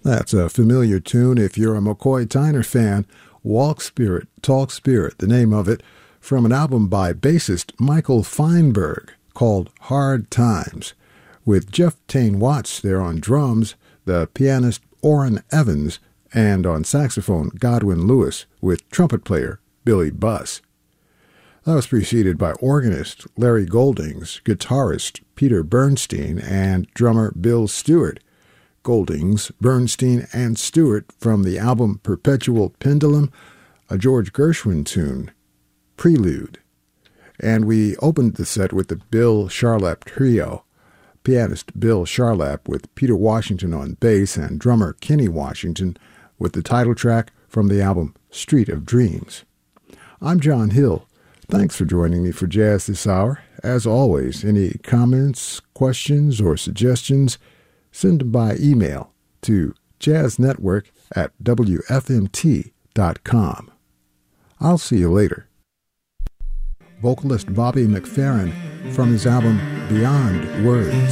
That's a familiar tune if you're a McCoy Tyner fan. Walk Spirit, Talk Spirit, the name of it, from an album by bassist Michael Feinberg called Hard Times, with Jeff Tane Watts there on drums, the pianist Orrin Evans, and on saxophone Godwin Lewis, with trumpet player Billy Buss. That was preceded by organist Larry Goldings, guitarist Peter Bernstein, and drummer Bill Stewart. Goldings, Bernstein, and Stewart from the album Perpetual Pendulum, a George Gershwin tune, Prelude. And we opened the set with the Bill Charlap Trio, pianist Bill Charlap with Peter Washington on bass and drummer Kenny Washington with the title track from the album Street of Dreams. I'm John Hill. Thanks for joining me for Jazz This Hour. As always, any comments, questions, or suggestions, send them by email to jazznetwork@wfmt.com. I'll see you later. Vocalist Bobby McFerrin from his album Beyond Words.